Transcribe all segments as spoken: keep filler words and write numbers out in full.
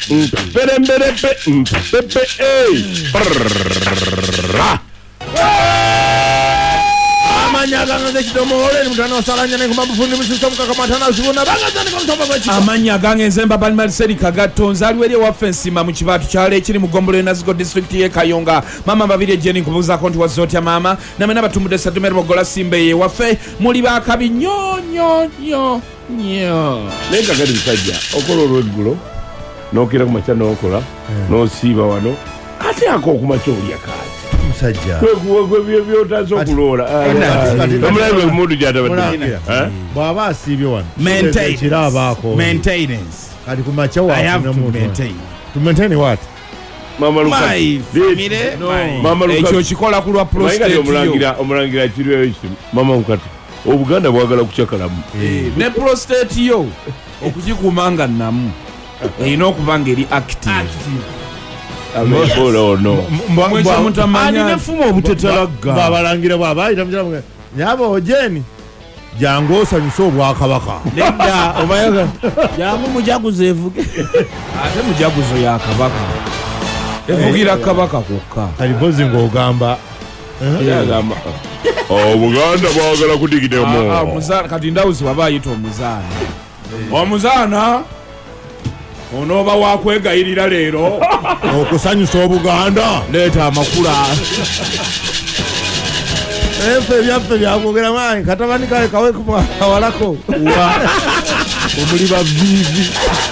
Peremberepe pepe eh. Amanya gange kidomole mutano salanya ne kumabufundi musisa mukakamatana zibona bagazane kontoba kwa chiko. Amanya gange nzemba Balmal Seri Kagatonza aliweli wa fensima mu kibatu kyale kiri mu Gombolo Nazigo district ye Kayonga. Mama babiri jeni kubuza konti wa zote mama na mena batumbude satumero gola simbe ye wafe muri bakabi nyo nyo nyo nyo. Lenga gadi bisajja okoloro eggulo nokira ku machano okola no siba wano ate ako ku macholi yakati. Musajja Kwe bye byotazo kulola. Omulabe mudu jata bati. Eh? Baba asibye wano. Maintain. Kirabako. Maintenance. Kali kumacha wa. I have to maintain. To maintain what? Mama Luka. My family. No. My. Mama Luka. Ekyo kikola kulwa prostate. Omulangira omulangira kiriyo ekyo. Mama Mukatu. Obuganda bwagala kuchakalamu. Ne prostate yo okugikumanga namu. Erina okubanga eri active. Amebolo no. Mwezo mutamanya. Ani nefumo obutetalaga. Babalangira baba itamjira mwe. Nyabo ojeni. Jango osanyusa obwakabaka. Nedda obayaga. Jangu mujaguzo evuge. Ate mujaguzo ya kabaka. Evugira kabaka kokka. Alipozi ng'ogamba. Yagamba. Obuganda bwagala kudigidemo. Ah, omuzana kati ndawuzi waba ayita omuzana. Omuzana onoba wakwegayirira leero okusanyusa obuganda leeta amakula efe byaffe byakwogera mwanyi katabani kawe kawe kumawalako omuli bavivi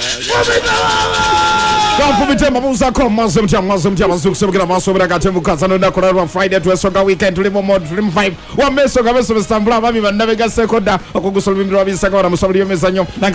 Kafumite mabuza ko mazo mtia mazo mtia mazo kusomera maso bira katembuka sana nda kola Friday to soka weekend tulimo mod trim five wa meso gabeso stambula babi bandabe ga sekonda okugusolwa imiro babisaka ora musobuli yomezanyo